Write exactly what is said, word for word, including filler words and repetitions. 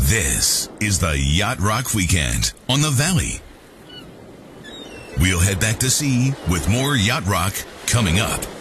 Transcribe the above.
This is the Yacht Rock Weekend on the Valley. We'll head back to sea with more Yacht Rock coming up.